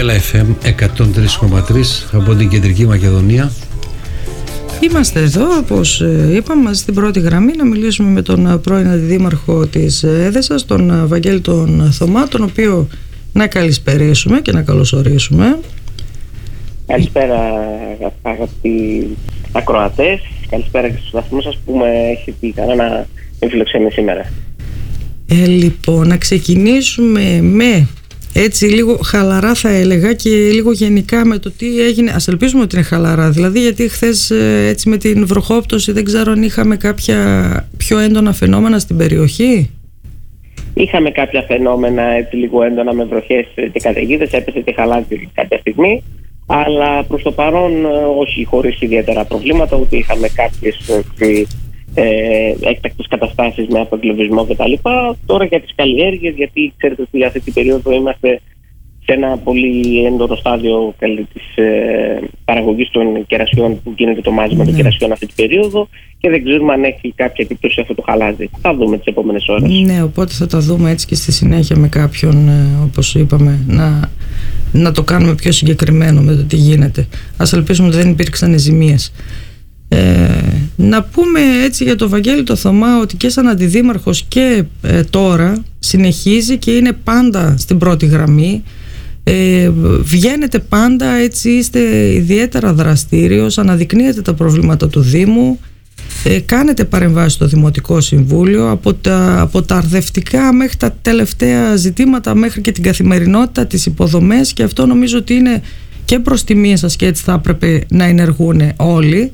Βέλα FM 103,3 από την Κεντρική Μακεδονία. Είμαστε εδώ, όπως είπαμε, μαζί στην πρώτη γραμμή να μιλήσουμε με τον πρώην αντιδήμαρχο της Έδεσας, τον Βαγγέλη τον Θωμά, τον οποίο να καλησπερίσουμε και να καλωσορίσουμε. Καλησπέρα αγαπητοί ακροατές, καλησπέρα και στους βαθμούς σας που με έχετε κανένα φιλοξενεί σήμερα. Λοιπόν, να ξεκινήσουμε με έτσι λίγο χαλαρά, θα έλεγα, και λίγο γενικά με το τι έγινε. Ας ελπίζουμε ότι είναι χαλαρά, δηλαδή, γιατί χθες έτσι με την βροχόπτωση δεν ξέρω αν είχαμε κάποια πιο έντονα φαινόμενα στην περιοχή. Είχαμε κάποια φαινόμενα έτσι λίγο έντονα με βροχές και καταιγίδες, έπεσε και χαλάκι κάποια στιγμή, αλλά προς το παρόν όχι χωρίς ιδιαίτερα προβλήματα, ούτε είχαμε κάποιες έκτακτες καταστάσεις με απογκλωβισμό κτλ. Τώρα για τις καλλιέργειες, γιατί ξέρετε ότι αυτή την περίοδο είμαστε σε ένα πολύ έντονο στάδιο της παραγωγής των κερασιών, που γίνεται το μάζιμα των κερασιών αυτή την περίοδο, και δεν ξέρουμε αν έχει κάποια επίπτωση αυτό το χαλάζι. Θα δούμε τις επόμενες ώρες. Ναι, οπότε θα τα δούμε έτσι και στη συνέχεια με κάποιον, όπως είπαμε, να το κάνουμε πιο συγκεκριμένο με το τι γίνεται. Ας ελπίσουμε ότι δεν υπήρξαν ζημίες. Να πούμε έτσι για τον Βαγγέλη το Θωμά ότι και σαν αντιδήμαρχος και τώρα συνεχίζει και είναι πάντα στην πρώτη γραμμή. Βγαίνετε πάντα, έτσι είστε ιδιαίτερα δραστήριος, αναδεικνύετε τα προβλήματα του Δήμου, κάνετε παρεμβάσεις στο Δημοτικό Συμβούλιο, από τα αρδευτικά μέχρι τα τελευταία ζητήματα, μέχρι και την καθημερινότητα, τις υποδομές, και αυτό νομίζω ότι είναι και προς τιμή σας και έτσι θα έπρεπε να ενεργούν όλοι.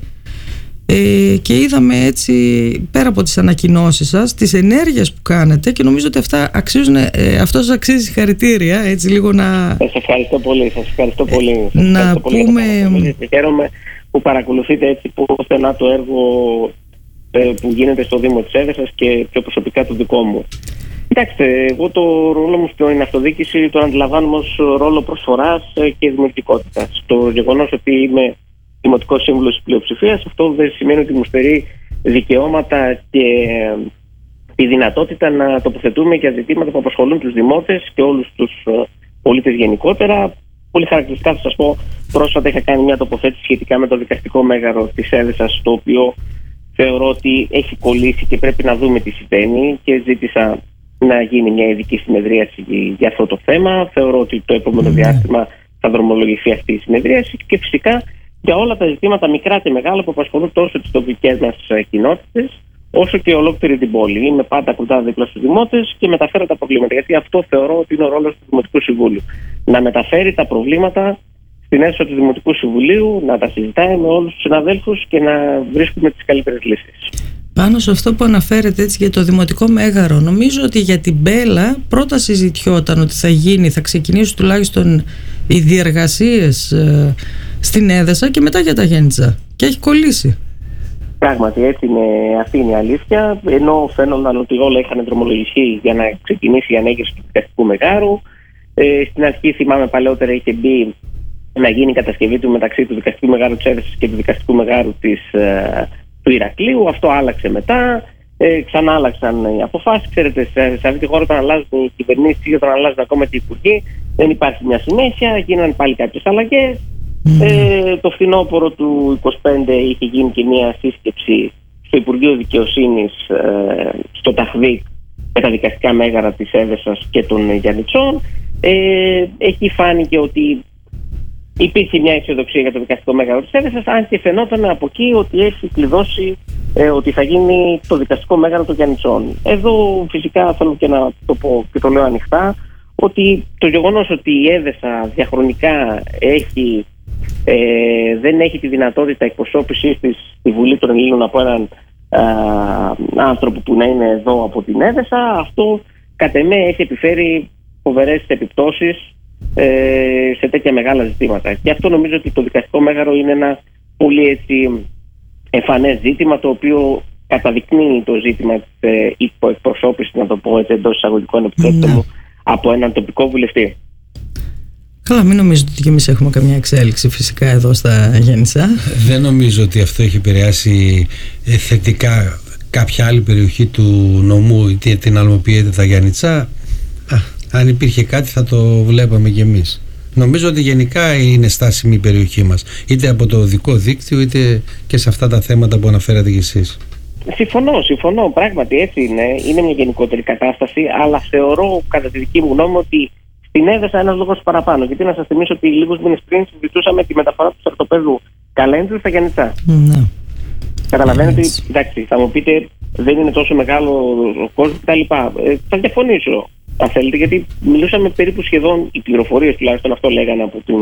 Και είδαμε έτσι, πέρα από τις ανακοινώσεις σας, τις ενέργειες που κάνετε, και νομίζω ότι αυτό σας αξίζει συγχαρητήρια, έτσι λίγο να... Σας ευχαριστώ πολύ, να πούμε... Χαίρομαι που παρακολουθείτε έτσι πολύ στενά το έργο που γίνεται στο Δήμο της Έδεσας και πιο προσωπικά το δικό μου. Κοιτάξτε, εγώ το ρόλο μου στην αυτοδιοίκηση το αντιλαμβάνομαι ως ρόλο προσφοράς και δημιουργικότητας. Το γεγονός ότι είμαι Δημοτικός Σύμβουλος της Πλειοψηφίας, αυτό δεν σημαίνει ότι μου στερεί δικαιώματα και τη δυνατότητα να τοποθετούμε για ζητήματα που απασχολούν τους δημότες και όλους τους πολίτες γενικότερα. Πολύ χαρακτηριστικά θα σας πω, πρόσφατα είχα κάνει μια τοποθέτηση σχετικά με το δικαστικό μέγαρο της Έδεσας, το οποίο θεωρώ ότι έχει κολλήσει και πρέπει να δούμε τι συμβαίνει, και ζήτησα να γίνει μια ειδική συνεδρίαση για αυτό το θέμα. Θεωρώ ότι το επόμενο διάστημα θα δρομολογηθεί αυτή η συνεδρίαση, και φυσικά για όλα τα ζητήματα μικρά και μεγάλα που απασχολούν τόσο τις τοπικές μας κοινότητες όσο και ολόκληρη την πόλη. Είμαι πάντα κοντά δίπλα στους δημότες και μεταφέρω τα προβλήματα, γιατί αυτό θεωρώ ότι είναι ο ρόλος του Δημοτικού Συμβούλου. Να μεταφέρει τα προβλήματα στην αίθουσα του Δημοτικού Συμβουλίου, να τα συζητάει με όλους τους συναδέλφους και να βρίσκουμε τις καλύτερες λύσεις. Πάνω σε αυτό που αναφέρετε έτσι για το Δημοτικό Μέγαρο, νομίζω ότι για την Μπέλα πρώτα συζητιόταν ότι θα ξεκινήσουν τουλάχιστον οι διεργασίες στην Έδεσα, και μετά για τα Γέννητσα, και έχει κολλήσει. Πράγματι, έτσι είναι, αυτή είναι η αλήθεια. Ενώ φαίνονταν ότι όλα είχαν δρομολογηθεί για να ξεκινήσει η ανέγερση του δικαστικού μεγάρου. Στην αρχή, θυμάμαι παλαιότερα, είχε μπει να γίνει η κατασκευή του μεταξύ του δικαστικού μεγάρου της Έδεσας και του δικαστικού μεγάρου του Ηρακλείου. Αυτό άλλαξε μετά. Ξανά άλλαξαν οι αποφάσεις. Ξέρετε, σε αυτή τη χώρα, όταν αλλάζουν οι κυβερνήσεις ή όταν αλλάζουν ακόμα και οι υπουργοί, δεν υπάρχει μια συνέχεια. Γίνανε πάλι κάποιες αλλαγές. Το φθινόπωρο του 2025 είχε γίνει και μια σύσκεψη στο Υπουργείο Δικαιοσύνης στο Ταχβίκ με τα δικαστικά μέγαρα της Έδεσας και των Γιαννητσών. Εκεί φάνηκε ότι υπήρχε μια αισιοδοξία για το δικαστικό μέγαρο της Έδεσας, αν και φαινόταν από εκεί ότι έχει κλειδώσει ότι θα γίνει το δικαστικό μέγαρο των Γιαννητσών. Εδώ φυσικά θέλω και να το πω και το λέω ανοιχτά, ότι το γεγονός ότι η Έδεσα διαχρονικά δεν έχει τη δυνατότητα εκπροσώπησης της στη Βουλή των Ελλήνων από έναν άνθρωπο που να είναι εδώ από την Έδεσα, αυτό κατ' εμέ έχει επιφέρει φοβερές επιπτώσεις σε τέτοια μεγάλα ζητήματα. Και αυτό νομίζω ότι το δικαστικό μέγαρο είναι ένα πολύ έτσι εμφανές ζήτημα, το οποίο καταδεικνύει το ζήτημα της υποεκπροσώπησης, να το πω έτσι εντός εισαγωγικών, επιτρέψτε μου, από έναν τοπικό βουλευτή. Καλά, μην νομίζετε ότι και εμείς έχουμε καμιά εξέλιξη φυσικά εδώ στα Γέννητσα. Δεν νομίζω ότι αυτό έχει επηρεάσει θετικά κάποια άλλη περιοχή του νομού ή την αλμοποιείται τα Γιάννητσά. Αν υπήρχε κάτι θα το βλέπαμε κι εμείς. Νομίζω ότι γενικά είναι στάσιμη η περιοχή μας, είτε από το οδικό δίκτυο είτε και σε αυτά τα θέματα που αναφέρατε κι εσείς. Συμφωνώ, πράγματι έτσι είναι μια γενικότερη κατάσταση, αλλά θεωρώ κατά τη δική μου γνώμη ότι στην Έδεσα ένας λόγος παραπάνω. Γιατί να σας θυμίσω ότι λίγους μήνες πριν συζητούσαμε τη μεταφορά του στρατοπέδου Καλέντρου στα Γιαννιτσά. Ναι. Καταλαβαίνετε, εντάξει, θα μου πείτε δεν είναι τόσο μεγάλο ο κόσμος κτλ. Θα διαφωνήσω αν θέλετε, γιατί μιλούσαμε περίπου σχεδόν, οι πληροφορίες τουλάχιστον αυτό λέγανε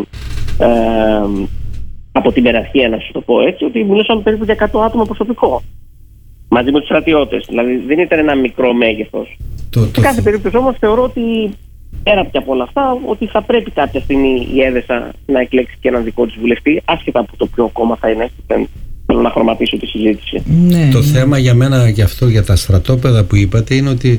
από την περαρχία, να σας το πω έτσι, ότι μιλούσαμε περίπου για 100 άτομα προσωπικό μαζί με τους στρατιώτες. Δηλαδή δεν ήταν ένα μικρό μέγεθος. Σε κάθε περίπτωση όμως θεωρώ ότι πέρα από όλα αυτά, ότι θα πρέπει κάποια στιγμή η Έδεσα να εκλέξει και έναν δικό της βουλευτή, άσχετα από το ποιο κόμμα θα είναι. Δεν θέλω να χρωματίσω τη συζήτηση. Το θέμα για μένα, γι' αυτό, για τα στρατόπεδα που είπατε, είναι ότι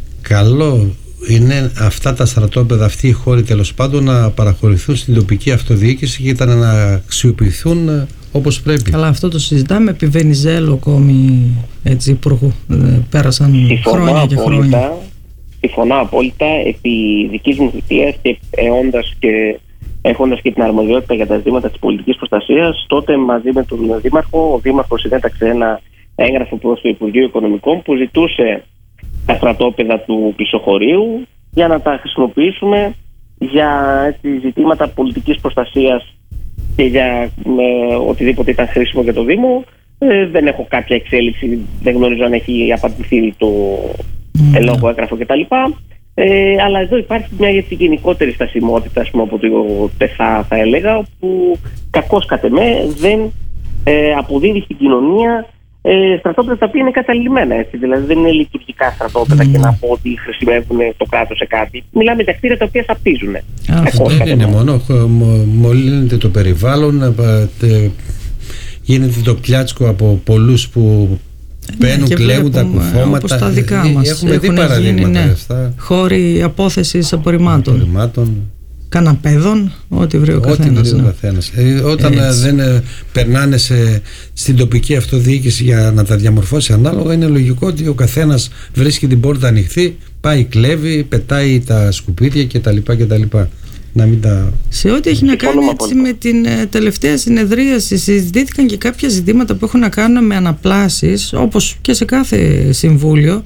καλό είναι αυτά τα στρατόπεδα, αυτοί οι χώροι τέλος πάντων, να παραχωρηθούν στην τοπική αυτοδιοίκηση και να αξιοποιηθούν όπως πρέπει. Καλά, αυτό το συζητάμε επί Βενιζέλου ακόμη, έτσι, υπουργού. Πέρασαν χρόνια και χρόνια. Συμφωνώ απόλυτα. Επί δικής μου θητείας και έχοντας και την αρμοδιότητα για τα ζητήματα της πολιτικής προστασίας, τότε μαζί με τον Δήμαρχο, ο Δήμαρχος συνέταξε ένα έγγραφο προς το Υπουργείο Οικονομικών που ζητούσε τα στρατόπεδα του Πισωχωρίου για να τα χρησιμοποιήσουμε για ζητήματα πολιτικής προστασίας και για οτιδήποτε ήταν χρήσιμο για το Δήμο. Δεν έχω κάποια εξέλιξη, δεν γνωρίζω αν έχει απαντηθεί το λόγο έγγραφο κτλ. Αλλά εδώ υπάρχει μια γενικότερη στασιμότητα, ας πούμε, από το ΤΕΘΑ, θα έλεγα, που κακώς κατ' εμέ δεν αποδίδει στην κοινωνία στρατόπεδα τα οποία είναι καταλημμένα, έτσι. Δηλαδή δεν είναι λειτουργικά στρατόπεδα και να πω ότι χρησιμεύουν το κράτος σε κάτι. Μιλάμε για κτίρια τα οποία σαπίζουν. Δεν είναι μόνο, μολύνεται το περιβάλλον, γίνεται το πιάτσκο από πολλούς που μπαίνουν, κλέβουν τα κουφώματα. Όπως τα δικά μας. Έχουμε δει παραδείγματα αυτά. Χώροι απόθεσης απορριμμάτων. Καναπέδων, ό,τι βρει ο καθένας. Όταν δεν περνάνε στην τοπική αυτοδιοίκηση για να τα διαμορφώσει ανάλογα, είναι λογικό ότι ο καθένας βρίσκει την πόρτα ανοιχτή, πάει, κλέβει, πετάει τα σκουπίδια κτλ. Να μην τα... Σε ό,τι έχει να κάνει έτσι, με την τελευταία συνεδρίαση, συζητήθηκαν και κάποια ζητήματα που έχουν να κάνουν με αναπλάσεις, όπως και σε κάθε συμβούλιο.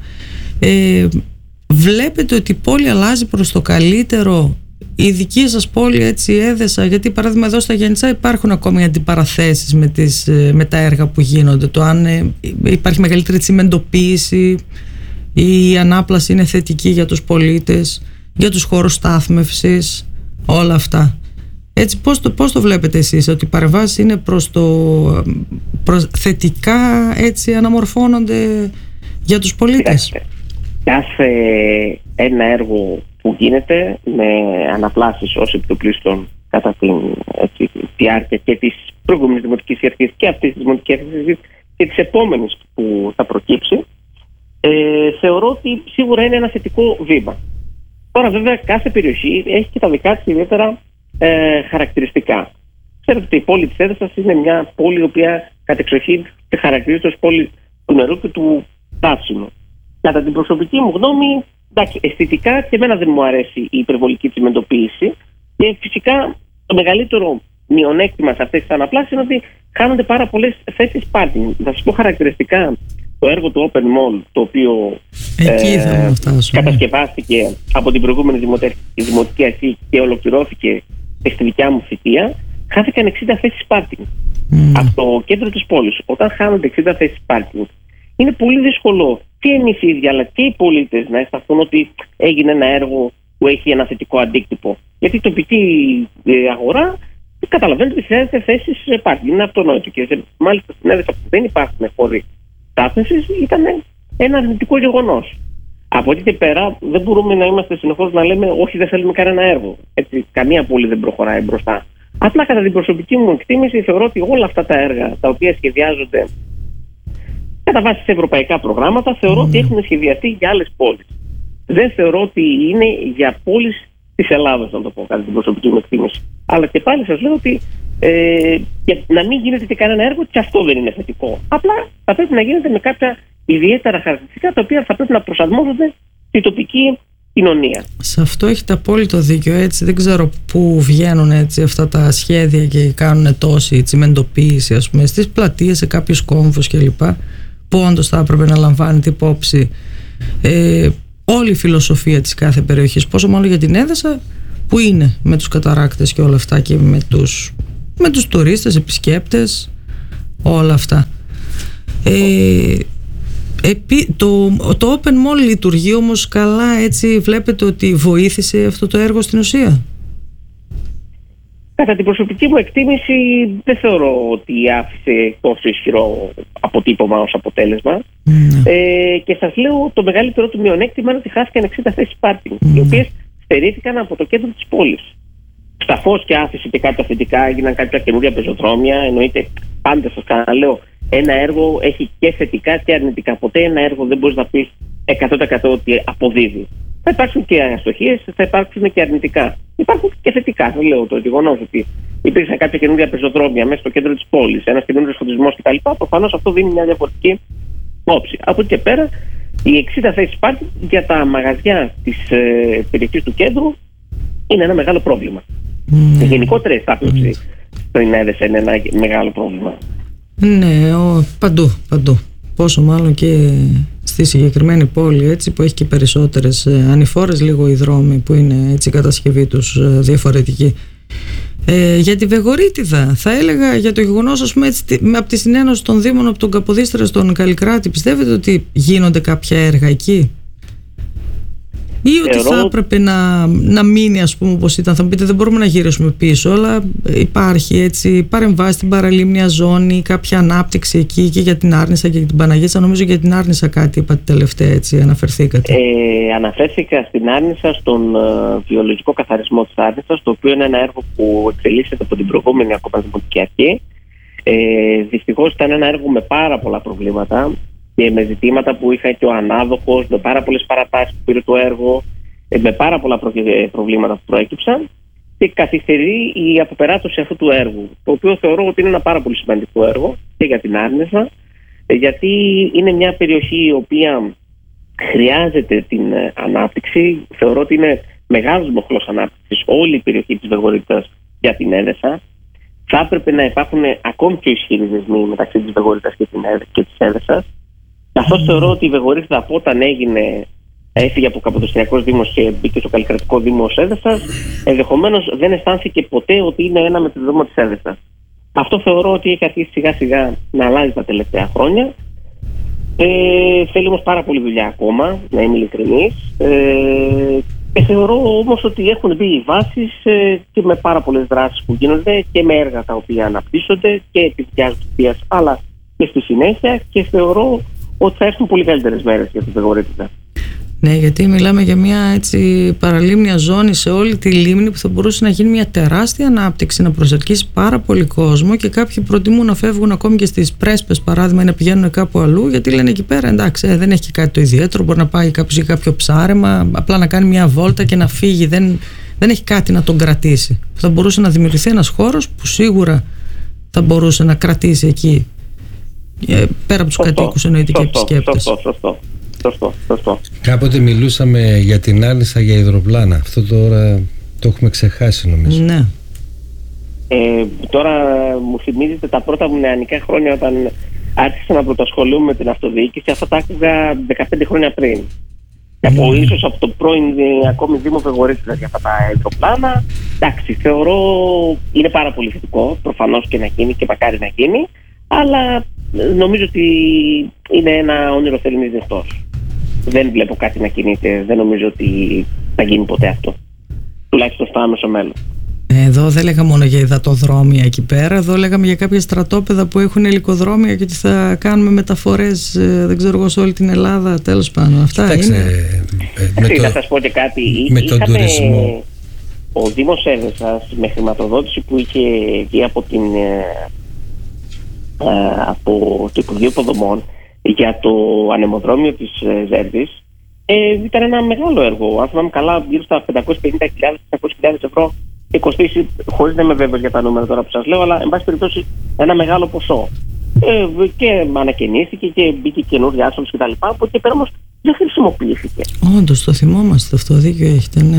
Βλέπετε ότι η πόλη αλλάζει προς το καλύτερο? Η δική σας πόλη, έτσι, Έδεσα? Γιατί παράδειγμα εδώ στα Γιαννιτσά υπάρχουν ακόμη αντιπαραθέσεις με τα έργα που γίνονται. Το αν υπάρχει μεγαλύτερη τσιμεντοποίηση, η ανάπλαση είναι θετική για τους πολίτες, για τους χώρους στάθμευσης, όλα αυτά. Έτσι, πώς το βλέπετε εσείς, ότι οι παρεμβάσεις είναι προς θετικά, έτσι, αναμορφώνονται για τους πολίτες? Κάθε ένα έργο που γίνεται με αναπλάσεις ως επιτοπλίστων κατά τη διάρκεια και της προηγούμενης δημοτικής αρχής και αυτής της δημοτικής αρχής και της επόμενης που θα προκύψει, θεωρώ ότι σίγουρα είναι ένα θετικό βήμα. Τώρα βέβαια κάθε περιοχή έχει και τα δικά της ιδιαίτερα χαρακτηριστικά. Ξέρετε ότι η πόλη της Έδεσας είναι μια πόλη η οποία κατεξοχήν χαρακτηρίζεται ως πόλη του νερού και του δάψιμου. Κατά την προσωπική μου γνώμη, εντάξει, αισθητικά και εμένα δεν μου αρέσει η υπερβολική τσιμεντοποίηση και φυσικά το μεγαλύτερο μειονέκτημα σε αυτές τις αναπλάσεις είναι ότι χάνονται πάρα πολλές θέσεις πάρκινγκ. Θα σας πω χαρακτηριστικά το έργο του Open Mall, το οποίο κατασκευάστηκε από την προηγούμενη δημοτική αρχή και ολοκληρώθηκε στη δικιά μου θητεία, χάθηκαν 60 θέσεις πάρκινγκ από το κέντρο της πόλης. Όταν χάνονται 60 θέσεις πάρκινγκ, είναι πολύ δύσκολο και εμείς οι ίδιοι αλλά και οι πολίτες να αισθανθούν ότι έγινε ένα έργο που έχει ένα θετικό αντίκτυπο. Γιατί η τοπική αγορά, καταλαβαίνετε ότι χρειάζεται θέσεις πάρκινγκ. Είναι αυτονόητο. Και μάλιστα στην Έδεσα που δεν υπάρχουν χώροι στάθμευσης, ήταν ένα αρνητικό γεγονός. Από εκεί και πέρα δεν μπορούμε να είμαστε συνεχώς να λέμε όχι, δεν θέλουμε κανένα έργο. Έτσι, καμία πόλη δεν προχωράει μπροστά. Απλά κατά την προσωπική μου εκτίμηση θεωρώ ότι όλα αυτά τα έργα τα οποία σχεδιάζονται κατά βάση σε ευρωπαϊκά προγράμματα, θεωρώ ότι έχουν σχεδιαστεί για άλλες πόλεις. Δεν θεωρώ ότι είναι για πόλεις της Ελλάδας, να το πω, κατά την προσωπική μου εκτίμηση. Αλλά και πάλι σας λέω ότι να μην γίνεται και κανένα έργο, και αυτό δεν είναι θετικό. Απλά θα πρέπει να γίνεται με κάποια ιδιαίτερα χαρακτηριστικά τα οποία θα πρέπει να προσαρμόζονται στη τοπική κοινωνία. Σε αυτό έχετε απόλυτο δίκιο. Έτσι, δεν ξέρω πού βγαίνουν έτσι αυτά τα σχέδια και κάνουν τόση τσιμεντοποίηση, ας πούμε, στις πλατείες, σε κάποιους κόμβους κλπ. Που όντως θα έπρεπε να λαμβάνεται υπόψη όλη η φιλοσοφία της κάθε περιοχής. Πόσο μάλλον για την Έδεσα, που είναι με τους καταράκτες και όλα αυτά, και με τους τουρίστες, επισκέπτες, όλα αυτά. Το Open Mall λειτουργεί όμως καλά, έτσι βλέπετε ότι βοήθησε αυτό το έργο στην ουσία? Κατά την προσωπική μου εκτίμηση, δεν θεωρώ ότι άφησε τόσο ισχυρό αποτύπωμα ως αποτέλεσμα. Και σας λέω, το μεγαλύτερο του μειονέκτημα είναι ότι χάθηκαν 60 θέσεις πάρκινγκ, οι οποίες στερήθηκαν από το κέντρο της πόλης. Σαφώς και άφησε και κάποια θετικά, έγιναν κάποια καινούργια πεζοδρόμια. Εννοείται, πάντα σας ξαναλέω, ένα έργο έχει και θετικά και αρνητικά. Ποτέ ένα έργο δεν μπορείς να πεις 100% ότι αποδίδει. Θα υπάρξουν και αστοχίες, θα υπάρξουν και αρνητικά. Υπάρχουν και θετικά. Θα λέω, το γεγονός ότι υπήρξαν κάποια καινούργια πεζοδρόμια μέσα στο κέντρο της πόλης, ένας καινούριος φωτισμός κτλ. Προφανώς αυτό δίνει μια διαφορετική όψη. Από εκεί και πέρα, οι 60 θέσεις πάρκινγκ για τα μαγαζιά της περιοχής του κέντρου είναι ένα μεγάλο πρόβλημα. Γενικότερα η στάθμιση στην Έδεσα είναι ένα μεγάλο πρόβλημα. Ναι, παντού. Πόσο μάλλον και στη συγκεκριμένη πόλη, έτσι, που έχει και περισσότερες ανηφόρες λίγο οι δρόμοι, που είναι έτσι η κατασκευή τους διαφορετική. Για τη Βεγορίτιδα θα έλεγα, για το γεγονός, ας πούμε, έτσι, από τη συνένωση των Δήμων, από τον Καποδίστρα στον Καλλικράτη, πιστεύετε ότι γίνονται κάποια έργα εκεί? Ή ότι θα έπρεπε να μείνει, ας πούμε, όπως ήταν? Θα μου πείτε, δεν μπορούμε να γυρίσουμε πίσω, αλλά υπάρχει έτσι παρεμβάσει στην παραλίμνια ζώνη, κάποια ανάπτυξη εκεί και για την Άρνησσα και για την Παναγίτσα. Νομίζω για την Άρνησσα κάτι είπατε τελευταία, έτσι, αναφερθήκατε. Αναφέρθηκα στην Άρνησσα, στον βιολογικό καθαρισμό της Άρνισσας, το οποίο είναι ένα έργο που εξελίσσεται από την προηγούμενη ακόμα δημοτική αρχή. Δυστυχώς ήταν ένα έργο με πάρα πολλά προβλήματα και με ζητήματα που είχα και ο ανάδοχος, με πάρα πολλές παρατάσεις που πήρε το έργο, με πάρα πολλά προβλήματα που προέκυψαν, και καθυστερεί η αποπεράτωση αυτού του έργου, το οποίο θεωρώ ότι είναι ένα πάρα πολύ σημαντικό έργο και για την Άρνησσα, γιατί είναι μια περιοχή η οποία χρειάζεται την ανάπτυξη. Θεωρώ ότι είναι μεγάλος μοχλός ανάπτυξης όλη η περιοχή της Βεγορίτιδας για την Έδεσα. Θα έπρεπε να υπάρχουν ακόμη πιο ισχυροί δεσμοί μεταξύ της Βεγορίτιδας και της Έδεσας. Καθώς θεωρώ ότι η Βεγορίτιδα, από όταν έφυγε από Καποδιστριακός Δήμος και μπήκε στο Καλλικρατικό Δήμο ως Έδεσας, ενδεχομένως δεν αισθάνθηκε ποτέ ότι είναι ένα με το Δήμο της Έδεσας. Αυτό θεωρώ ότι έχει αρχίσει σιγά σιγά να αλλάζει τα τελευταία χρόνια. Θέλει όμως πάρα πολύ δουλειά ακόμα, να είμαι ειλικρινής. Και θεωρώ όμως ότι έχουν μπει οι βάσεις και με πάρα πολλές δράσεις που γίνονται και με έργα τα οποία αναπτύσσονται και επί διάρκειας του βίας, αλλά και στη συνέχεια, και θεωρώ ότι θα έρθουν πολύ καλύτερες μέρες για την Βεγορίτιδα. Ναι, γιατί μιλάμε για μια έτσι παραλίμνια ζώνη σε όλη τη λίμνη που θα μπορούσε να γίνει μια τεράστια ανάπτυξη, να προσελκύσει πάρα πολύ κόσμο, και κάποιοι προτιμούν να φεύγουν ακόμη και στις Πρέσπες, παράδειγμα, ή να πηγαίνουν κάπου αλλού, γιατί λένε εκεί πέρα εντάξει, δεν έχει και κάτι το ιδιαίτερο. Μπορεί να πάει κάποιος για κάποιο ψάρεμα, απλά να κάνει μια βόλτα και να φύγει. Δεν έχει κάτι να τον κρατήσει. Θα μπορούσε να δημιουργηθεί ένας χώρος που σίγουρα θα μπορούσε να κρατήσει εκεί, πέρα από τους κατοίκους, εννοείται, και επισκέπτες. Σωστό. Κάποτε μιλούσαμε για την Άρνησσα για υδροπλάνα. Αυτό τώρα το έχουμε ξεχάσει, νομίζω. Ναι. Τώρα μου θυμίζετε τα πρώτα μου νεανικά χρόνια, όταν άρχισα να πρωτοσχολούμαι με την αυτοδιοίκηση. Αυτά τα άκουγα 15 χρόνια πριν. Ίσως από το πρώην ακόμη Δήμο Βεγορίτιδας για αυτά τα υδροπλάνα. Εντάξει, θεωρώ είναι πάρα πολύ θετικό, προφανώς, και να γίνει και μακάρι να γίνει, αλλά νομίζω ότι είναι ένα όνειρο θεληνής νυχτός. Δεν βλέπω κάτι να κινείται, δεν νομίζω ότι θα γίνει ποτέ αυτό. Τουλάχιστον στο άμεσο μέλλον. Εδώ δεν λέγαμε μόνο για υδατοδρόμια εκεί πέρα, εδώ λέγαμε για κάποια στρατόπεδα που έχουν ελικοδρόμια και ότι θα κάνουμε μεταφορές, δεν ξέρω εγώ, σε όλη την Ελλάδα, τέλος πάντων. Αυτά είναι. Να σας πω και κάτι. Με τον τουρισμό. Ο Δήμος Έδεσας, με χρηματοδότηση που είχε βγει από το Υπουργείο Υποδομών για το ανεμοδρόμιο της Ζέρβης, ήταν ένα μεγάλο έργο. Αν θυμάμαι καλά, γύρω στα 550.000-600.000 ευρώ, και κοστίσει, χωρίς να είμαι βέβαιος για τα νούμερα τώρα που σας λέω, αλλά εν πάση περιπτώσει ένα μεγάλο ποσό. Και ανακαινίστηκε και μπήκε καινούργια άσφαλτος κτλ. Από εκεί πέρα όμως δεν χρησιμοποιήθηκε. Όντως, το θυμόμαστε αυτό, δίκιο έχετε, ναι.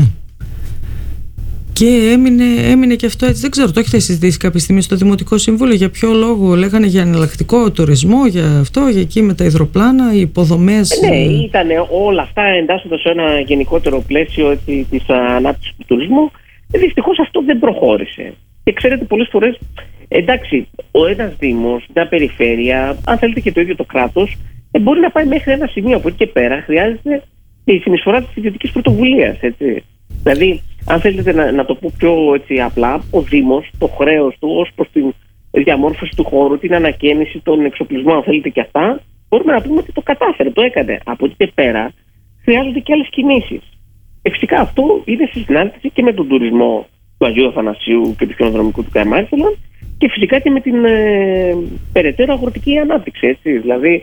Και έμεινε και αυτό έτσι. Δεν ξέρω, το έχετε συζητήσει κάποια στιγμή στο Δημοτικό Συμβούλιο? Για ποιο λόγο? Λέγανε για εναλλακτικό τουρισμό, για αυτό, για εκεί με τα υδροπλάνα, οι υποδομές. Ναι, ήταν όλα αυτά εντάσσοντας σε ένα γενικότερο πλαίσιο της ανάπτυξης του τουρισμού. Δυστυχώς αυτό δεν προχώρησε. Και ξέρετε, πολλές φορές, εντάξει, ο ένας δήμος, μια περιφέρεια, αν θέλετε και το ίδιο το κράτος, μπορεί να πάει μέχρι ένα σημείο. Από εκεί και πέρα χρειάζεται η συνεισφορά της ιδιωτικής πρωτοβουλίας. Δηλαδή, αν θέλετε να το πω πιο έτσι απλά, ο Δήμος, το χρέος του ως προς την διαμόρφωση του χώρου, την ανακαίνιση, τον εξοπλισμό, αν θέλετε και αυτά, μπορούμε να πούμε ότι το κατάφερε, το έκανε. Από εκεί και πέρα χρειάζονται και άλλες κινήσεις. Φυσικά αυτό είναι στη συνάρτηση και με τον τουρισμό του Αγίου Αθανασίου και του χιονοδρομικού του Καϊμάρθελον και φυσικά και με την περαιτέρω αγροτική ανάπτυξη. Έτσι. Δηλαδή,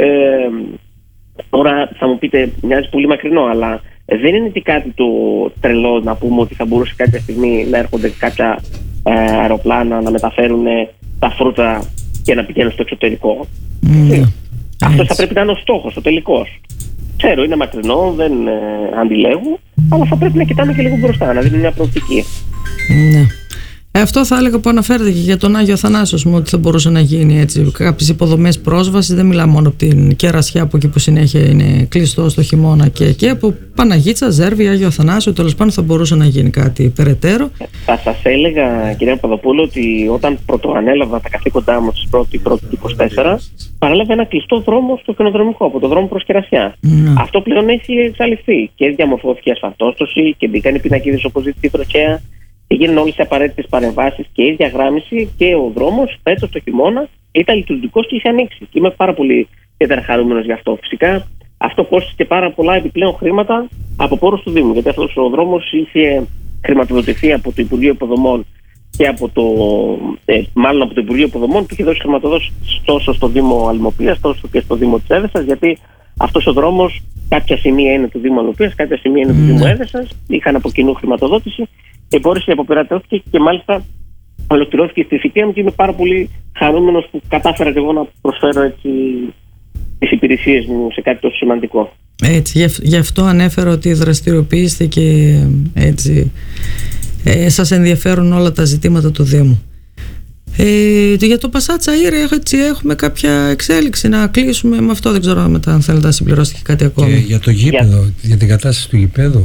τώρα θα μου πείτε, μοιάζει πολύ μακρινό, αλλά δεν είναι και κάτι το τρελό να πούμε ότι θα μπορούσε κάποια στιγμή να έρχονται κάποια αεροπλάνα να μεταφέρουν τα φρούτα και να πηγαίνουν στο εξωτερικό. Αυτό θα πρέπει να είναι ο στόχος, ο τελικός. Ξέρω, είναι μακρινό, δεν αντιλέγω, αλλά θα πρέπει να κοιτάμε και λίγο μπροστά, να δίνουμε μια προοπτική. Ναι. Αυτό θα έλεγα που αναφέρεται και για τον Άγιο Αθανάσιο, ότι θα μπορούσε να γίνει έτσι. Κάποιες υποδομές πρόσβασης, δεν μιλάμε μόνο από την Κερασιά, από εκεί που συνέχεια είναι κλειστό στο χειμώνα, και από Παναγίτσα, Ζέρβη, Άγιο Αθανάσιο, τέλος πάντων θα μπορούσε να γίνει κάτι περαιτέρω. Θα σας έλεγα, κυρία Παπαδοπούλου, ότι όταν πρωτοανέλαβα τα καθήκοντά μου στις 1η του 24, παρέλαβε ένα κλειστό δρόμο στο χιονοδρομικό, από το δρόμο προς Κερασιά. Αυτό πλέον έχει εξαλειφθεί και διαμορφώθηκε ασφαλτόστοση και μπήκαν οι πινακίδες όπως ζήτησε η τροχέα. Έγιναν όλες οι απαραίτητες παρεμβάσεις και η διαγράμμιση και ο δρόμος φέτος το χειμώνα ήταν λειτουργικός και είχε ανοίξει. Και είμαι πάρα πολύ ιδιαίτερα χαρούμενος γι' αυτό. Φυσικά αυτό κόστησε και πάρα πολλά επιπλέον χρήματα από πόρους του Δήμου. Γιατί αυτός ο δρόμος είχε χρηματοδοτηθεί από το Υπουργείο Υποδομών και από το Υπουργείο Υποδομών που είχε δώσει χρηματοδότηση τόσο στο Δήμο Αλμοπίας τόσο και στο Δήμο της Έδεσας. Γιατί αυτός ο δρόμος κάποια σημεία είναι του Δήμου Αλμοπίας, κάποια σημεία είναι του Δήμου Έδεσας. Είχαν από κοινού χρηματοδότηση. Και μπόρεσε να αποπειρατώθηκε και μάλιστα ολοκληρώθηκε στη θητεία μου και είμαι πάρα πολύ χαρούμενος που κατάφερα και εγώ να προσφέρω έτσι τις υπηρεσίες μου σε κάτι τόσο σημαντικό. Έτσι, γι' αυτό ανέφερα ότι δραστηριοποιήστε και έτσι σας ενδιαφέρουν όλα τα ζητήματα του Δήμου. Για το Πασάτσα Ήρε έχουμε κάποια εξέλιξη να κλείσουμε με αυτό, δεν ξέρω μετά αν θέλετε να συμπληρώσετε και κάτι ακόμα. Και για το γήπεδο, για την κατάσταση του γηπέδου.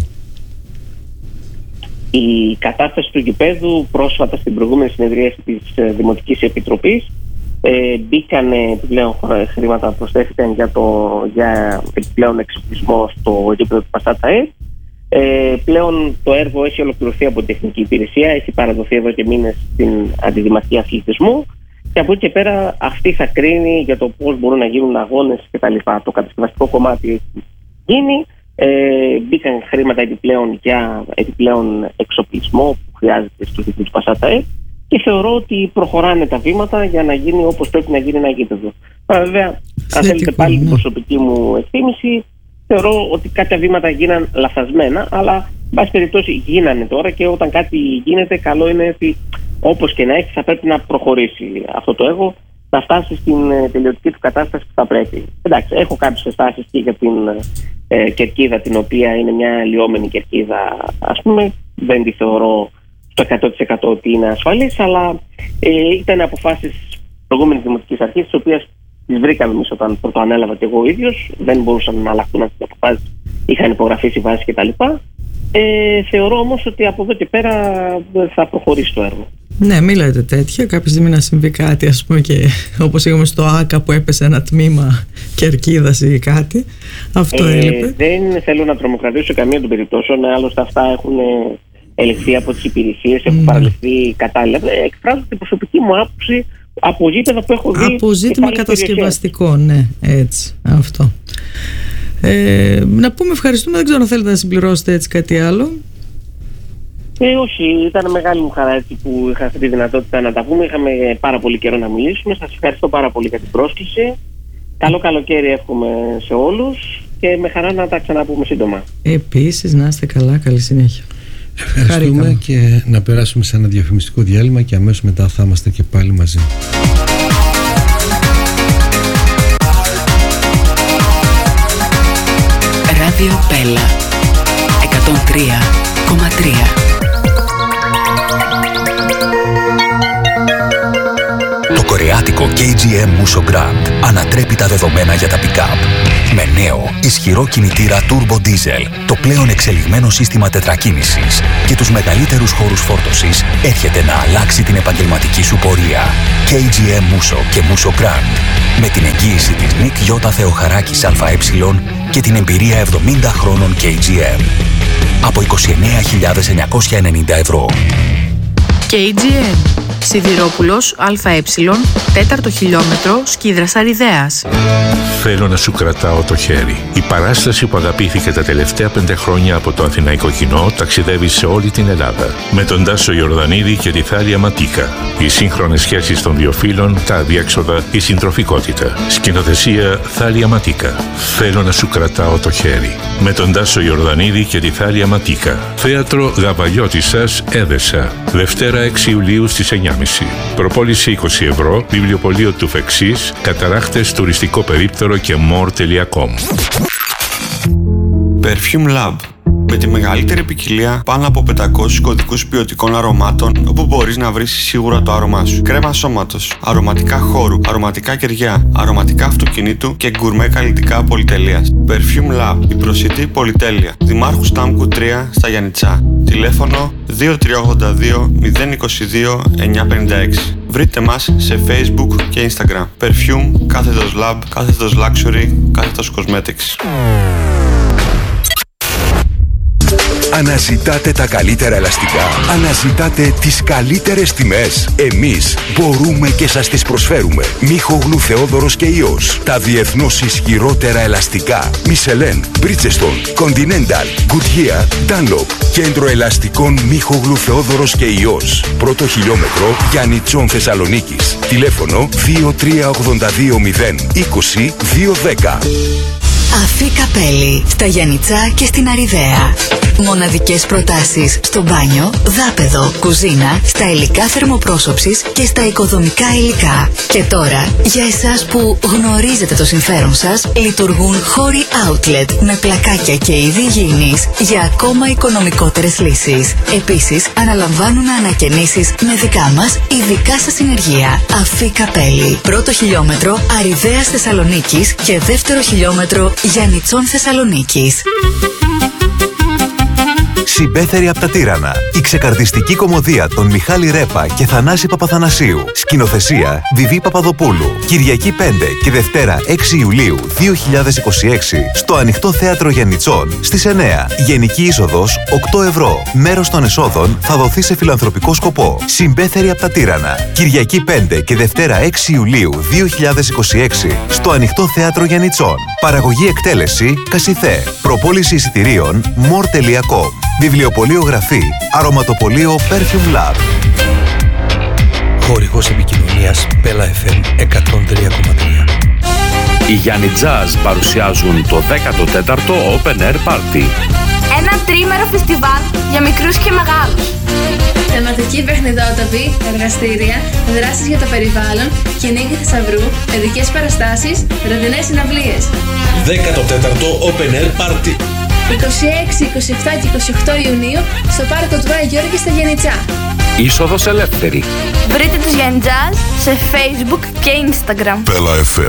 Η κατάσταση του γηπέδου πρόσφατα στην προηγούμενη συνεδρίαση της Δημοτικής Επιτροπής μπήκαν επιπλέον χρήματα, προσθέθηκαν για επιπλέον εξοπλισμό στο γήπεδο του Πασάτσα. Πλέον το έργο έχει ολοκληρωθεί από την τεχνική υπηρεσία, έχει παραδοθεί εδώ και μήνες στην Αντιδημαρχία Αθλητισμού και από εκεί και πέρα αυτή θα κρίνει για το πώς μπορούν να γίνουν αγώνες κτλ. Το κατασκευαστικό κομμάτι έχει γίνει. Μπήκαν χρήματα επιπλέον για επιπλέον εξοπλισμό που χρειάζεται στο γήπεδο του Πασάτσα και θεωρώ ότι προχωράνε τα βήματα για να γίνει όπως πρέπει να γίνει ένα γήπεδο. Βέβαια, αν θέλετε πάλι την προσωπική μου εκτίμηση, θεωρώ ότι κάποια βήματα γίναν λαθασμένα, αλλά εν πάση περιπτώσει γίνανε τώρα και όταν κάτι γίνεται, καλό είναι ότι όπως και να έχει θα πρέπει να προχωρήσει αυτό το έργο, να φτάσει στην τελειωτική του κατάσταση που θα πρέπει. Εντάξει, έχω κάποιες αισθάσεις και για την κερκίδα, την οποία είναι μια λιώμενη κερκίδα, ας πούμε, δεν τη θεωρώ στο 100% ότι είναι ασφαλής, αλλά ήταν αποφάσεις προηγούμενης δημοτικής αρχής, τις οποίες τις βρήκαμε εμείς όταν πρωτοανέλαβα και εγώ ο ίδιος, δεν μπορούσαν να αλλάχτούν αυτές τις αποφάσεις, είχαν υπογραφεί συμβάσεις κτλ. Θεωρώ όμως ότι από εδώ και πέρα θα προχωρήσει το έργο. Ναι, μην λέτε τέτοια. Κάποια στιγμή να συμβεί κάτι, ας πούμε, και όπως είχαμε στο ΆΚΑ που έπεσε ένα τμήμα κερκίδας ή κάτι. Αυτό έλειπε. Δεν θέλω να τρομοκρατήσω καμία των περιπτώσεων. Άλλωστε, αυτά έχουν ελεγχθεί από τις υπηρεσίες, έχουν παραληφθεί κατάλληλα. Εκφράζω την προσωπική μου άποψη από γήπεδα που έχω δει. Από ζήτημα κατασκευαστικό, ναι, έτσι. Αυτό. Να πούμε ευχαριστούμε. Δεν ξέρω αν θέλετε να συμπληρώσετε έτσι κάτι άλλο. Όχι, ήταν μεγάλη μου χαρά έτσι που είχα αυτή τη δυνατότητα να τα πούμε. Είχαμε πάρα πολύ καιρό να μιλήσουμε. Σας ευχαριστώ πάρα πολύ για την πρόσκληση. Καλό καλοκαίρι εύχομαι σε όλους και με χαρά να τα ξαναπούμε σύντομα. Επίσης, να είστε καλά, καλή συνέχεια. Ευχαριστούμε και να περάσουμε σε ένα διαφημιστικό διάλειμμα και αμέσως μετά θα είμαστε και πάλι μαζί. Ράδιο Πέλα 103,3. Το κορεάτικο KGM Musso Grand ανατρέπει τα δεδομένα για τα pick-up. Με νέο, ισχυρό κινητήρα Turbo Diesel, το πλέον εξελιγμένο σύστημα τετρακίνησης και τους μεγαλύτερους χώρους φόρτωσης, έρχεται να αλλάξει την επαγγελματική σου πορεία. KGM Musso και Musso Grand. Με την εγγύηση της Νικ Γιώτα Θεοχαράκης ΑΕ και την εμπειρία 70 χρόνων KGM. Από 29.990 ευρώ. KGM. Σιδηρόπουλος ΑΕ, 4ο χιλιόμετρο, Σκίδρας Αριδέας. Θέλω να σου κρατάω το χέρι. Η παράσταση που αγαπήθηκε τα τελευταία 5 χρόνια από το αθηναϊκό κοινό ταξιδεύει σε όλη την Ελλάδα. Με τον Τάσο Ιορδανίδη και τη Θάλια Ματίκα. Οι σύγχρονες σχέσεις των δύο φύλων, τα αδιέξοδα, η συντροφικότητα. Σκηνοθεσία Θάλια Ματίκα. Θέλω να σου κρατάω το χέρι. Με τον Τάσο Ιορδανίδη και τη Θάλια Ματίκα. Θέατρο Γαβαλιώτισσας, Έδεσα. Δευτέρα 6 Ιουλίου στις 9.30. Προπόληση 20 ευρώ, βιβλιοπωλείο του Φεξής, Καταράχτες, τουριστικό περίπτερο και more.com. Perfume Lab. Με τη μεγαλύτερη ποικιλία πάνω από 500 κωδικούς ποιοτικών αρωμάτων, όπου μπορείς να βρεις σίγουρα το άρωμά σου. Κρέμα σώματος, αρωματικά χώρου, αρωματικά κεριά, αρωματικά αυτοκινήτου και γκουρμέ καλλιτικά πολυτελείας. Perfume Lab, η προσιτή πολυτέλεια. Δημάρχου Στάμκου 3 στα Γιαννιτσά. Τηλέφωνο 2382 022 956. Βρείτε μας σε Facebook και Instagram. Perfume, κάθετος Lab, κάθετος Luxury, κάθετος Cosmetics. Αναζητάτε τα καλύτερα ελαστικά. Αναζητάτε τις καλύτερες τιμές. Εμείς μπορούμε και σας τις προσφέρουμε. Μίχογλου Θεόδωρος και Υιός. Τα διεθνώς ισχυρότερα ελαστικά. Michelin, Bridgestone, Continental, Goodyear, Dunlop. Κέντρο ελαστικών Μίχογλου Θεόδωρος και Υιός. Πρώτο χιλιόμετρο Γιαννιτσών Θεσσαλονίκης. Τηλέφωνο 2382 020 210. Αφή Καπέλη, στα Γιαννιτσά και στην Αριδαία. Μοναδικές προτάσεις στο μπάνιο, δάπεδο, κουζίνα, στα υλικά θερμοπρόσωψης και στα οικοδομικά υλικά. Και τώρα, για εσάς που γνωρίζετε το συμφέρον σας, λειτουργούν χώροι outlet με πλακάκια και είδη υγιεινής για ακόμα οικονομικότερες λύσεις. Επίσης, αναλαμβάνουν ανακαινήσεις με δικά μας ειδικά σας συνεργεία. Αφή Καπέλη, πρώτο χιλιόμετρο Αριδέας Θεσσαλονίκης και δεύτερο χιλιόμετρο Γιαννιτσών Θεσσαλονίκης. Συμπέθερη από τα Τύρανα. Η ξεκαρδιστική κωμωδία των Μιχάλη Ρέπα και Θανάση Παπαθανασίου. Σκηνοθεσία Βιβί Παπαδοπούλου. Κυριακή 5 και Δευτέρα 6 Ιουλίου 2026 στο Ανοιχτό Θέατρο Γιαννιτσών στις 9. Γενική είσοδος 8 ευρώ. Μέρος των εσόδων θα δοθεί σε φιλανθρωπικό σκοπό. Συμπέθερη από τα Τύρανα. Κυριακή 5 και Δευτέρα 6 Ιουλίου 2026 στο Ανοιχτό Θέατρο Γιαννιτσών. Παραγωγή εκτέλεση Κασιθέ. Προπόληση εισιτηρίων more.com. Βιβλιοπωλείο Γραφή. Αρωματοπωλείο Perfume Lab. Χορηγός επικοινωνίας Πέλα FM 103,3. Οι Γιάννη Jazz παρουσιάζουν το 14ο Open Air Party. Ένα τρίμερο φεστιβάλ για μικρούς και μεγάλους. Θεματική παιχνιδότοπη, εργαστήρια, δράσεις για το περιβάλλον, κυνήγι θησαυρού, παιδικές παραστάσεις, βραδινές συναυλίες. 14ο Open Air Party. 26, 27 και 28 Ιουνίου στο πάρκο του Άγιου Γιώργη στα Γιαννιτσά. Είσοδος ελεύθερη. Βρείτε τους Γιάννη Jazz σε Facebook και Instagram.